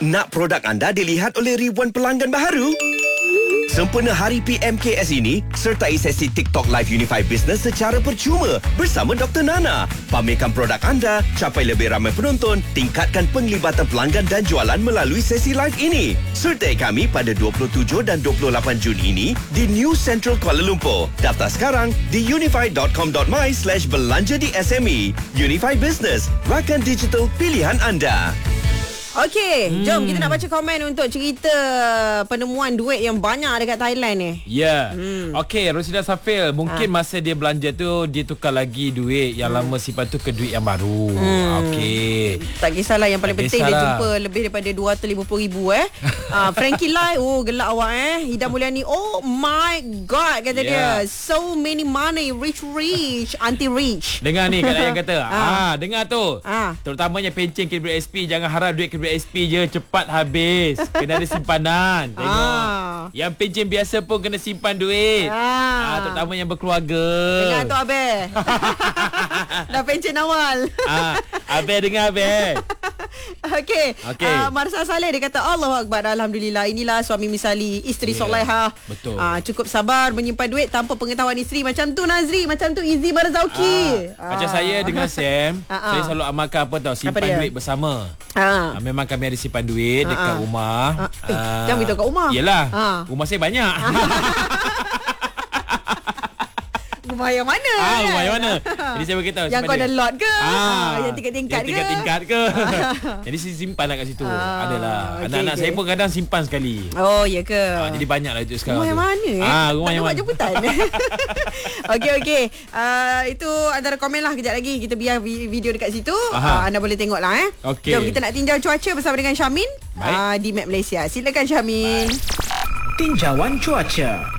Nak produk anda dilihat oleh ribuan pelanggan baharu? Sempena Hari PMKS ini, sertai sesi TikTok Live Unify Business secara percuma bersama Dr. Nana. Pamerkan produk anda, capai lebih ramai penonton, tingkatkan penglibatan pelanggan dan jualan melalui sesi live ini. Sertai kami pada 27 dan 28 Jun ini di New Central Kuala Lumpur. Daftar sekarang di unify.com.my/belanja di SME. Unify Business, rakan digital pilihan anda. Okey, jom kita nak baca komen untuk cerita penemuan duit yang banyak dekat Thailand ni. Ya. Okey, Rosida Safil, mungkin masa dia belanja tu dia tukar lagi duit yang lama simpan tu ke duit yang baru. Okey. Tak kisahlah, yang paling penting dia jumpa lebih daripada 250,000 Frankie Lai, gelak awak Ida Mulyani, oh my god, kata dia. So many money, rich, anti rich. Dengar ni kat yang kata. Dengar tu. Terutamanya pencen KBSP, jangan harap duit KBSP je cepat habis. Kena ada simpanan. Tengok. Yang pencen biasa pun kena simpan duit. Terutama yang berkeluarga. Dengar tu Abel. Dah pencen awal. Abel dengar Abel. Okey. Marsa Saleh dia kata, Allahu Akbar, alhamdulillah, inilah suami misali, isteri solehah. Betul. Cukup sabar menyimpan duit tanpa pengetahuan isteri. Macam tu Nazri, macam tu Izzy Barzauki. Macam saya dengan Sam, saya selalu amalkan apa tahu, simpan duit bersama. Memang kami ada simpan duit dekat rumah. Jangan beritahu kat rumah. Yelah, rumah saya banyak. Rumah yang mana? Rumah yang mana? Jadi saya beritahu, yang kau ada lot ke? Yang tingkat-tingkat ke? Tingkat-tingkat ke? Jadi saya simpan lah kat situ. Adalah. Anak-anak saya pun kadang simpan sekali. Oh, ya ke? Jadi banyak lah itu sekarang. Rumah yang mana? Rumah yang mana? Jemputan. Okey. Itu antara komen lah. Kejap lagi kita biar video dekat situ. Anda boleh tengok lah. Okay. Jom kita nak tinjau cuaca bersama dengan Syamin di Map Malaysia. Silakan Syamin. Tinjauan cuaca.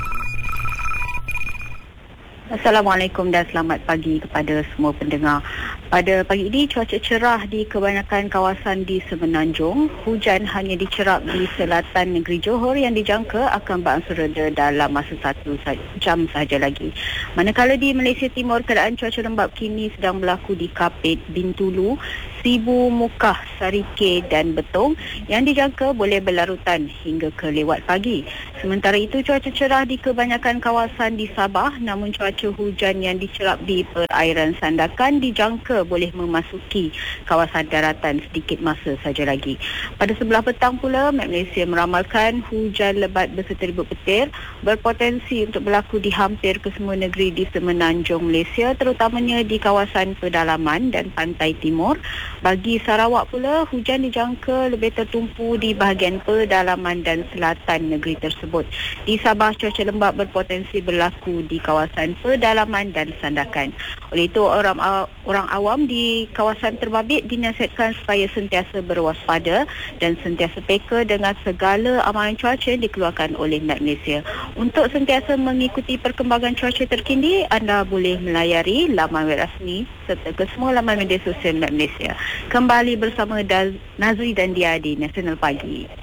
Assalamualaikum dan selamat pagi kepada semua pendengar. Pada pagi ini cuaca cerah di kebanyakan kawasan di Semenanjung. Hujan hanya dicerap di selatan negeri Johor yang dijangka akan berangsur reda dalam masa 1 jam sahaja lagi. Manakala di Malaysia Timur, keadaan cuaca lembap kini sedang berlaku di Kapit, Bintulu, Sibu, Mukah, Sarike dan Betong yang dijangka boleh berlarutan hingga ke lewat pagi. Sementara itu cuaca cerah di kebanyakan kawasan di Sabah, namun cuaca hujan yang dicerap di perairan Sandakan dijangka boleh memasuki kawasan daratan sedikit masa saja lagi. Pada sebelah petang pula, Map Malaysia meramalkan hujan lebat berserta ribut petir berpotensi untuk berlaku di hampir kesemua negeri di Semenanjung Malaysia, terutamanya di kawasan pedalaman dan pantai timur. Bagi Sarawak pula, hujan dijangka lebih tertumpu di bahagian pedalaman dan selatan negeri tersebut. Di Sabah, cuaca lembap berpotensi berlaku di kawasan pedalaman dan Sandakan. Oleh itu, orang awam di kawasan terbabit dinasihatkan supaya sentiasa berwaspada dan sentiasa peka dengan segala amaran cuaca yang dikeluarkan oleh Map Malaysia. Untuk sentiasa mengikuti perkembangan cuaca terkini, anda boleh melayari laman web rasmi serta ke semua laman media sosial Map Malaysia. Kembali bersama Nazri dan Dia di Nasional Pagi.